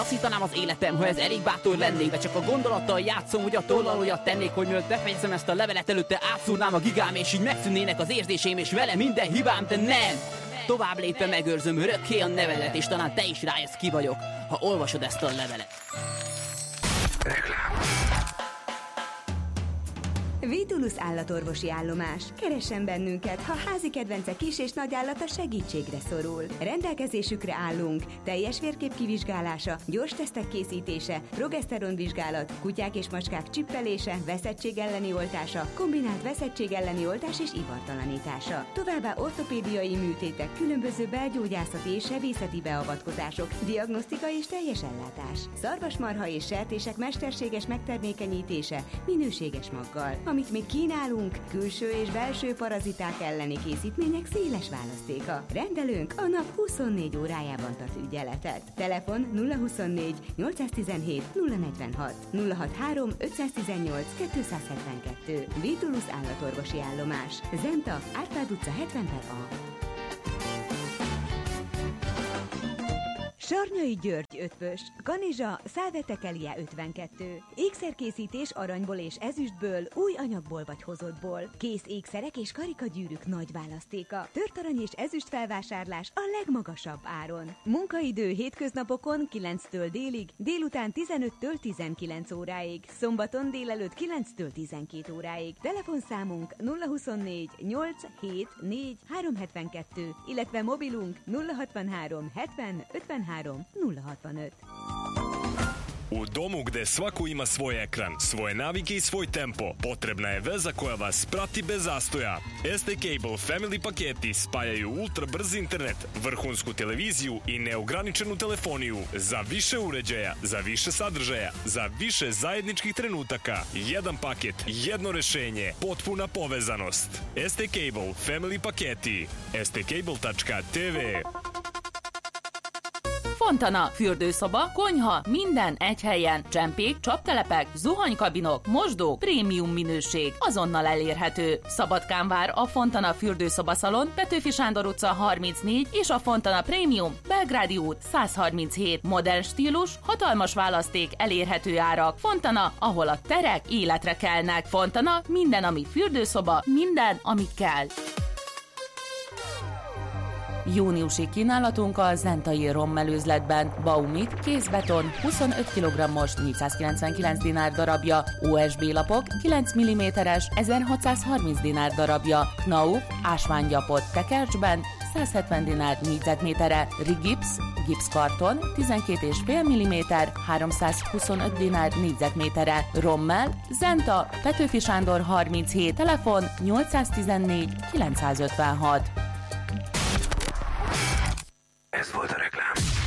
Azt hittanám az életem, ha ez elég bátor lennék, de csak a gondolattal játszom, hogy a tollal olyat tennék, hogy mielőtt befejezem ezt a levelet, előtte átszúrnám a gigám, és így megszűnnének az érzéseim, és vele minden hibám, de nem! Tovább lépve megőrzöm örökké a nevelet, és talán te is rájössz, ki vagyok, ha olvasod ezt a levelet. Reklám. Vitulus állatorvosi állomás. Keressen bennünket, ha házi kedvence kis és nagy állata segítségre szorul. Rendelkezésükre állunk. Teljes vérkép kivizsgálása, gyors tesztek készítése, progeszteronvizsgálat, kutyák és macskák csippelése, veszettség elleni oltása, kombinált veszettség elleni oltás és ivartalanítása. Továbbá ortopédiai műtétek, különböző belgyógyászati és sebészeti beavatkozások, diagnosztika és teljes ellátás. Szarvasmarha és sertések mesterséges megtermékenyítése, minőséges maggal. Amit még kínálunk, külső és belső paraziták elleni készítmények széles választéka. Rendelőnk a nap 24 órájában tart ügyeletet. Telefon 024 817 046 063 518 272. Vitulus állatorvosi állomás. Zenta, Árpád utca 70/A. Sarnyai György ötvös, Kanizsa, Szálvetekelia 52. Ékszerkészítés aranyból és ezüstből, új anyagból vagy hozottból. Kész ékszerek és karikagyűrűk nagy választéka. Tört arany és ezüst felvásárlás a legmagasabb áron. Munkaidő hétköznapokon 9-től délig, délután 15-től 19 óráig, szombaton délelőtt 9-től 12 óráig. Telefonszámunk 024 874 372, illetve mobilunk 063 70 53 065. U domu gde svako ima svoj ekran, svoje navike i svoj tempo, potrebna je veza koja vas prati bez zastoja. ST Cable Family paketi spajaju ultra brz internet, vrhunsku televiziju i neograničenu telefoniju za više uređaja, za više sadržaja, za više zajedničkih trenutaka. Jedan paket, jedno rešenje, potpuna povezanost. ST Cable Family paketi. stcable.tv. Fontana, fürdőszoba, konyha, minden egy helyen. Csempék, csaptelepek, zuhanykabinok, mosdók, prémium minőség. Azonnal elérhető. Szabadkán vár a Fontana fürdőszoba szalon, Petőfi Sándor utca 34 és a Fontana Prémium, Belgrádi út 137. Modern stílus, hatalmas választék, elérhető árak. Fontana, ahol a terek életre kelnek. Fontana, minden, ami fürdőszoba, minden, ami kell. Júniusi kínálatunk a Zentai rommelőzletben. Baumit, kézbeton, 25 kg-os 499 dinár darabja, OSB lapok, 9 mm-es 1630 dinár darabja, Knauf, ásványgyapot tekercsben, 170 dinár négyzetméterre, Rigipsz, gipszkarton, 12,5 mm, 325 dinár négyzetméterre, rommel, Zenta, Petőfi Sándor 37, telefon 814 956. Ez volt a reklám.